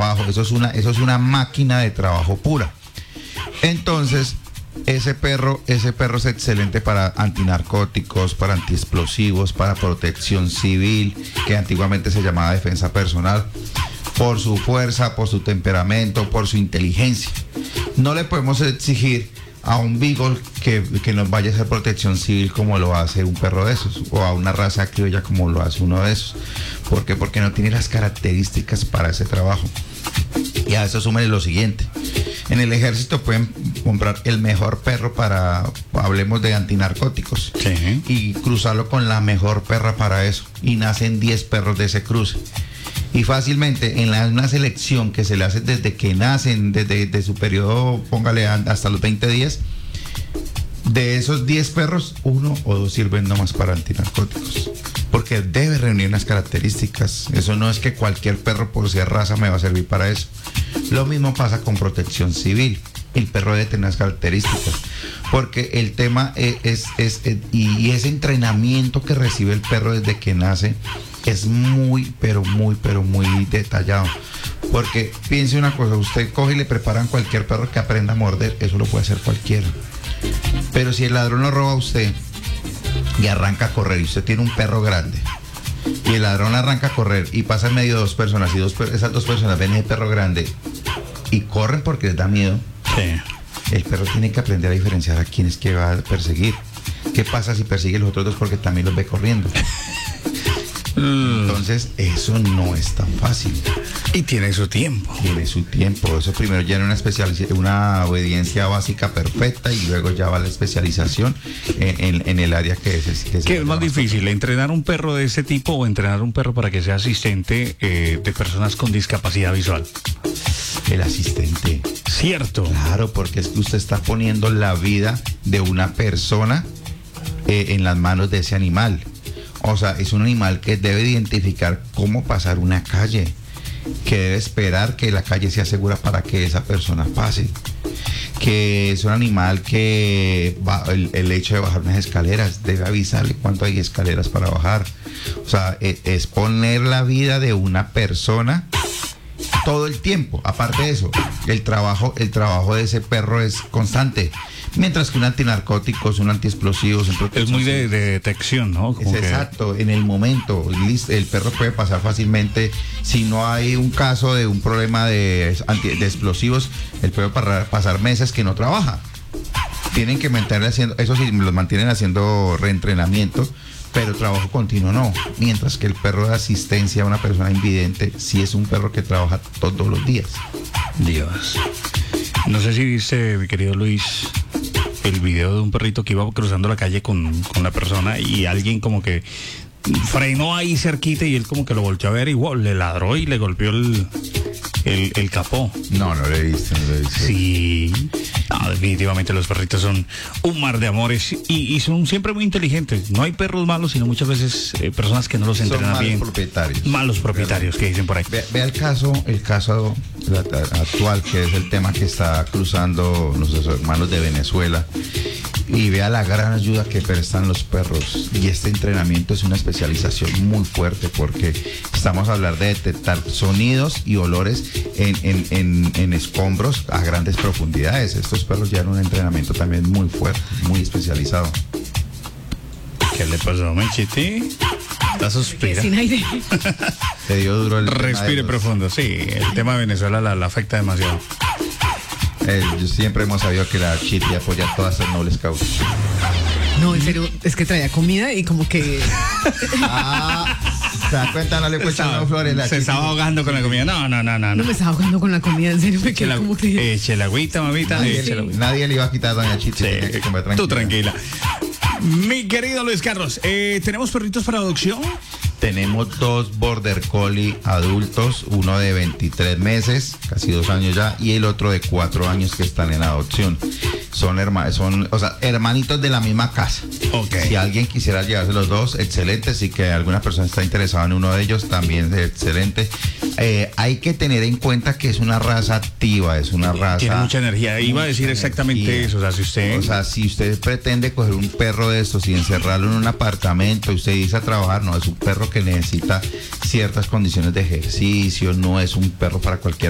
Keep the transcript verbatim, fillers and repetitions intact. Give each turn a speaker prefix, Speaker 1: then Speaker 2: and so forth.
Speaker 1: trabajo. Eso es una, eso es una máquina de trabajo pura. Entonces, ese perro, ese perro es excelente para antinarcóticos, para antiexplosivos, para protección civil, que antiguamente se llamaba defensa personal, por su fuerza, por su temperamento, por su inteligencia. No le podemos exigir a un beagle que, que nos vaya a hacer protección civil como lo hace un perro de esos, o a una raza criolla como lo hace uno de esos. ¿Por qué? Porque no tiene las características para ese trabajo. Y a eso súmele lo siguiente. En el ejército pueden comprar el mejor perro para, hablemos de antinarcóticos,
Speaker 2: sí,
Speaker 1: y cruzarlo con la mejor perra para eso. Y nacen diez perros de ese cruce. Y fácilmente en la, una selección que se le hace desde que nacen, desde de su periodo, póngale hasta los veinte días, de esos diez perros, uno o dos sirven nomás para antinarcóticos. Porque debe reunir unas características. Eso no es que cualquier perro por ser raza me va a servir para eso. Lo mismo pasa con protección civil. El perro debe tener unas características. Porque el tema es, es, es, es y ese entrenamiento que recibe el perro desde que nace es muy, pero muy, pero muy detallado. Porque piense una cosa, usted coge y le preparan cualquier perro que aprenda a morder, eso lo puede hacer cualquiera. Pero si el ladrón lo roba a usted y arranca a correr, y usted tiene un perro grande, y el ladrón arranca a correr y pasa en medio de dos personas, y dos, esas dos personas ven ese perro grande y corren porque les da miedo,
Speaker 2: sí,
Speaker 1: el perro tiene que aprender a diferenciar a quién es que va a perseguir. ¿Qué pasa si persigue a los otros dos porque también los ve corriendo? Entonces, eso no es tan fácil.
Speaker 2: Y tiene su tiempo.
Speaker 1: Tiene su tiempo. Eso primero ya en una especialización, una obediencia básica perfecta, y luego ya va la especialización en, en, en el área que es. Que
Speaker 2: ¿Qué es más difícil, entrenar un perro de ese tipo o entrenar un perro para que sea asistente eh, de personas con discapacidad visual?
Speaker 1: El asistente.
Speaker 2: Cierto.
Speaker 1: Claro, porque es que usted está poniendo la vida de una persona eh, en las manos de ese animal. O sea, es un animal que debe identificar cómo pasar una calle, que debe esperar que la calle sea segura para que esa persona pase, que es un animal que va, el, el hecho de bajar unas escaleras, debe avisarle cuánto hay escaleras para bajar. O sea, es, es poner la vida de una persona todo el tiempo. Aparte de eso, el trabajo, el trabajo de ese perro es constante. Mientras que un antinarcótico, un antiexplosivo,
Speaker 2: es muy de, de detección, ¿no?
Speaker 1: Es exacto, en el momento, el perro puede pasar fácilmente. Si no hay un caso de un problema de, anti, de explosivos, el perro puede pasar meses que no trabaja. Tienen que mantenerle haciendo, eso sí, los mantienen haciendo reentrenamiento, pero trabajo continuo no. Mientras que el perro de asistencia a una persona invidente sí es un perro que trabaja todos los días.
Speaker 2: Dios. No sé si viste, mi querido Luis, el video de un perrito que iba cruzando la calle con, con la persona y alguien como que frenó ahí cerquita y él como que lo volteó a ver y wow, le ladró y le golpeó el, el, el capó.
Speaker 1: No, no lo he visto, no lo he visto.
Speaker 2: Sí. No, definitivamente los perritos son un mar de amores y, y son siempre muy inteligentes. No hay perros malos, sino muchas veces eh, personas que no los entrenan
Speaker 1: son
Speaker 2: bien.
Speaker 1: Malos propietarios.
Speaker 2: Malos propietarios, que dicen por ahí.
Speaker 1: Ve, ve el caso, el caso actual, que es el tema que está cruzando nuestros hermanos de Venezuela, y vea la gran ayuda que prestan los perros. Y este entrenamiento es una especialización muy fuerte, porque estamos a hablar de detectar sonidos y olores en, en, en, en escombros a grandes profundidades. Estos perros llevan un entrenamiento también muy fuerte, muy especializado.
Speaker 2: ¿Qué le pasó, Mechiti? Está suspira.
Speaker 3: Sin aire.
Speaker 1: Se dio duro el
Speaker 2: Respire profundo, sí. El tema de Venezuela la, la afecta demasiado.
Speaker 1: Eh, yo siempre hemos sabido que la Chiti apoya todas esas nobles causas.
Speaker 3: No, en serio, es que traía comida y como que...
Speaker 1: Ah, ¿se da cuenta? No le puedo echar unas flores. La
Speaker 2: Se
Speaker 1: Chiti
Speaker 2: estaba ahogando con la comida. No, no, no, no.
Speaker 3: No me estaba ahogando con la comida, en serio, me quedé como que...
Speaker 2: Eche la agüita, mamita.
Speaker 1: Nadie,
Speaker 2: Eche la agüita.
Speaker 1: nadie le iba a quitar a doña Chiti.
Speaker 2: Sí,
Speaker 1: Tenía que comer tranquila.
Speaker 2: Tú tranquila. Mi querido Luis Carlos, eh, ¿tenemos perritos para adopción?
Speaker 1: Tenemos dos Border Collie adultos, uno de veintitrés meses, casi dos años ya, y el otro de cuatro años que están en adopción. Son hermanos, son, o sea, hermanitos de la misma casa.
Speaker 2: Okay.
Speaker 1: Si alguien quisiera llevarse los dos, excelente. Si que alguna persona está interesada en uno de ellos, también es excelente. Eh, hay que tener en cuenta que es una raza activa, es una raza...
Speaker 2: Tiene mucha energía. Iba a decir exactamente
Speaker 1: energía.
Speaker 2: eso. O sea, si usted...
Speaker 1: O sea, si usted pretende coger un perro de estos y encerrarlo en un apartamento y usted dice a trabajar, no, es un perro que necesita ciertas condiciones de ejercicio, no es un perro para cualquier